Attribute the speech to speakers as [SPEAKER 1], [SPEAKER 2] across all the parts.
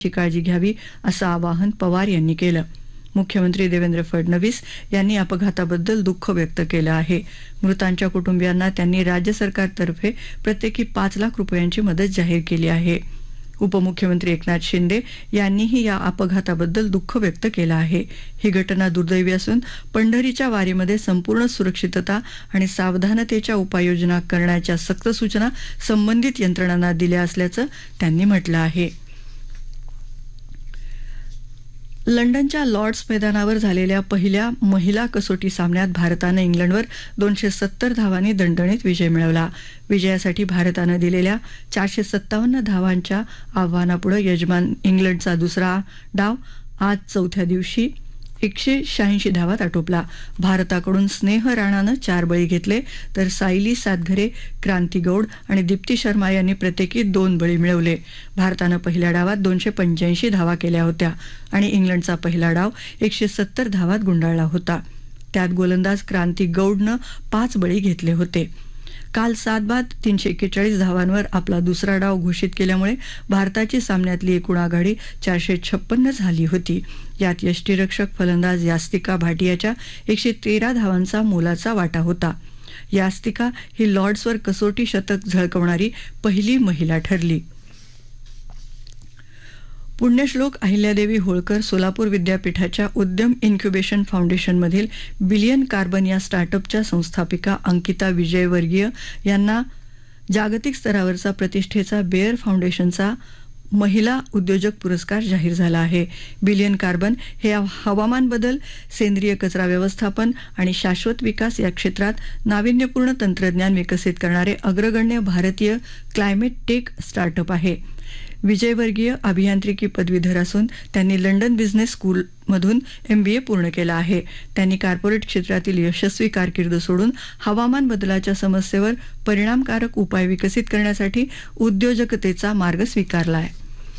[SPEAKER 1] ची काळजी घ्यावी असं आवाहन पवार यांनी केलं. मुख्यमंत्री देवेंद्र फडणवीस यांनी अपघाताबद्दल दुःख व्यक्त केलं आहे. मृतांच्या कुटुंबियांना त्यांनी राज्य सरकारतर्फे प्रत्येकी 5 लाख रुपयांची मदत जाहीर केली आहे. उपमुख्यमंत्री एकनाथ शिंदे यांनीही या अपघाताबद्दल दुःख व्यक्त केलं आहे. ही घटना दुर्दैवी असून पंढरीच्या वारीमध्ये संपूर्ण सुरक्षितता आणि सावधानतेच्या उपाययोजना करण्याच्या सक्त सूचना संबंधित यंत्रणांना दिल्या असल्याचं त्यांनी म्हटलं आहे. लंडनच्या लॉर्ड्स मैदानावर झालेल्या पहिल्या महिला कसोटी सामन्यात भारतानं इंग्लंडवर 270 धावांनी दणदणीत विजय मिळवला. विजयासाठी भारतानं दिलेल्या 457 धावांच्या आव्हानापुढे यजमान इंग्लंडचा दुसरा डाव आज चौथ्या दिवशी 186 धावात आटोपला. भारताकडून स्नेह राणानं 4 बळी घेतले तर सायली सातघरे, क्रांती गौड आणि दीप्ती शर्मा यांनी प्रत्येकी 2 बळी मिळवले. भारतानं पहिल्या डावात 285 धावा केल्या होत्या आणि इंग्लंडचा पहिला डाव 170 धावात गुंडाळला होता. त्यात गोलंदाज क्रांती गौडनं 5 बळी घेतले होते. काल 7 बाद 341 धावांवर आपला दुसरा डाव घोषित केल्यामुळे भारताची सामन्यातली एकूण आघाडी 456 झाली होती. यात यष्टीरक्षक फलंदाज यास्तिका भाटियाच्या 113 धावांचा मोलाचा वाटा होता. यास्तिका ही लॉर्ड्सवर कसोटी शतक झळकवणारी पहिली महिला ठरली. पुण्यश्लोक अहिल्यादेवी होळकर सोलापूर विद्यापीठाच्या उद्यम इन्क्युबेशन फाउंडेशनमधील बिलियन कार्बन या स्टार्टअपच्या संस्थापिका अंकिता विजयवर्गीय यांना जागतिक स्तरावरचा प्रतिष्ठेचा बेअर फाउंडेशनचा महिला उद्योजक पुरस्कार जाहीर झाला आहे. बिलियन कार्बन हे हवामान बदल, सेंद्रिय कचरा व्यवस्थापन आणि शाश्वत विकास या क्षेत्रात नाविन्यपूर्ण तंत्रज्ञान विकसित करणारे अग्रगण्य भारतीय क्लायमेट टेक स्टार्टअप आहे. विजयवर्गीय अभियांत्रिकी पदवीधर असून त्यांनी लंडन बिझनेस स्कूलमधून MBA पूर्ण केलं आहे. त्यांनी कॉर्पोरेट क्षेत्रातील यशस्वी कारकीर्द सोडून हवामान बदलाच्या समस्येवर परिणामकारक उपाय विकसित करण्यासाठी उद्योजकतेचा मार्ग स्वीकारला आहे.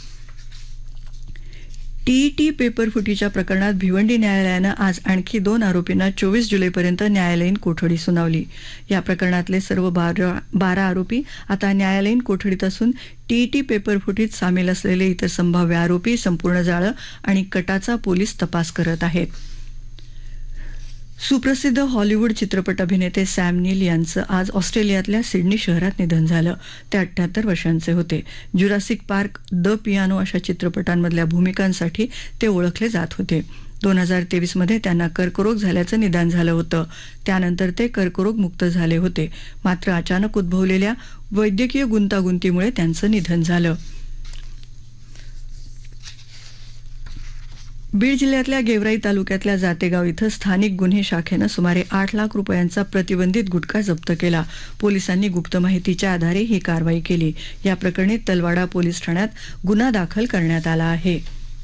[SPEAKER 1] TET पेपर फुटीच्या प्रकरणात भिवंडी न्यायालयानं आज आणखी 2 आरोपींना 24 जुलैपर्यंत न्यायालयीन कोठडी सुनावली. या प्रकरणातले सर्व 12 आरोपी आता न्यायालयीन कोठडीत असून TET पेपर फुटीत सामील असलेले इतर संभाव्य आरोपी, संपूर्ण जाळं आणि कटाचा पोलीस तपास करत आहेत. सुप्रसिद्ध हॉलिवूड चित्रपट अभिनेते सॅम नील यांचं आज ऑस्ट्रेलियातल्या सिडनी शहरात निधन झालं. ते 78 वर्षांचे होते. जुरासिक पार्क, द पियानो अशा चित्रपटांमधल्या भूमिकांसाठी ते ओळखले जात होते. 2023 मध्ये त्यांना कर्करोग झाल्याचं निदान झालं होतं. त्यानंतर ते कर्करोगमुक्त झाले होते. मात्र अचानक उद्भवलेल्या वैद्यकीय गुंतागुंतीमुळे त्यांचं निधन झालं. बीड जिल्ह्यातल्या गेवराई तालुक्यातल्या जातेगाव इथं स्थानिक गुन्हे शाखेनं सुमारे 8 लाख रुपयांचा प्रतिबंधित गुटखा जप्त केला. पोलिसांनी गुप्त माहितीच्या आधारे ही कारवाई केली. या प्रकरणी तलवाडा पोलीस ठाण्यात गुन्हा दाखल करण्यात आला आहे.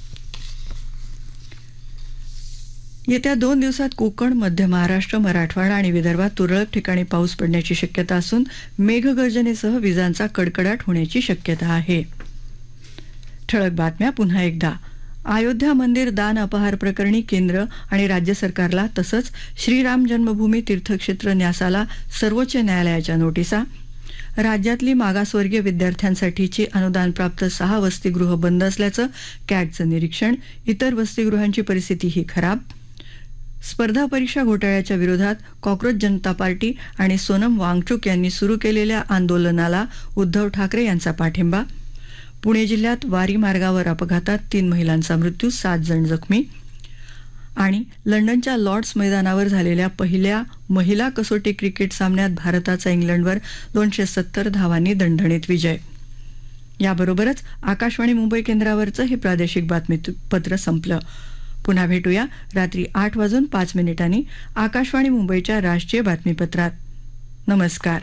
[SPEAKER 1] येत्या 2 दिवसात कोकण, मध्य महाराष्ट्र, मराठवाडा आणि विदर्भात तुरळक ठिकाणी पाऊस पडण्याची शक्यता असून मेघगर्जनेसह विजांचा कडकडाट होण्याची शक्यता आहे. ठळक बातम्या पुन्हा एकदा. अयोध्या मंदिर दान अपहार प्रकरणी केंद्र आणि राज्य सरकारला तसंच श्रीराम जन्मभूमी तीर्थक्षेत्र न्यासाला सर्वोच्च न्यायालयाच्या नोटिसा. राज्यातली मागासवर्गीय विद्यार्थ्यांसाठीची अनुदानप्राप्त 6 वसतिगृह बंद असल्याचं कॅगचं निरीक्षण. इतर वसतिगृहांची परिस्थितीही खराब. स्पर्धा परीक्षा घोटाळ्याच्या विरोधात कॉक्रोच जनता पार्टी आणि सोनम वांगचुक यांनी सुरू केलेल्या आंदोलनाला उद्धव ठाकरे यांचा पाठिंबा. पुणे जिल्ह्यात वारी मार्गावर अपघातात 3 महिलांचा मृत्यू, 7 जण जखमी. आणि लंडनच्या लॉर्ड्स मैदानावर झालेल्या पहिल्या महिला कसोटी क्रिकेट सामन्यात भारताचा इंग्लंडवर 270 धावांनी दणदणीत विजय. याबरोबरच आकाशवाणी मुंबई केंद्रावरचं हे प्रादेशिक बातमीपत्र संपलं. पुन्हा भेटूया रात्री 8:05 आकाशवाणी मुंबईच्या राष्ट्रीय बातमीपत्रात. नमस्कार.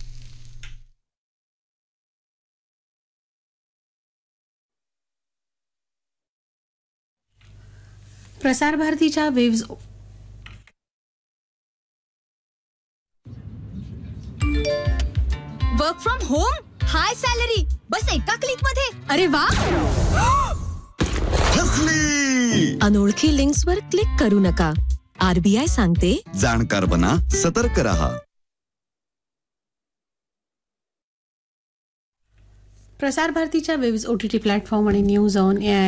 [SPEAKER 2] प्रसार भारतीच्या waves
[SPEAKER 3] work from home, high salary, बस एका क्लिक मध्ये. अरे वा.
[SPEAKER 4] अनोळखी लिंक्सवर क्लिक करू नका. RBI सांगते,
[SPEAKER 5] जाणकार बना, सतर्क रहा.
[SPEAKER 2] प्रसार भारतीच्या वेव्ज OTT प्लॅटफॉर्म आणि न्यूज ऑन AI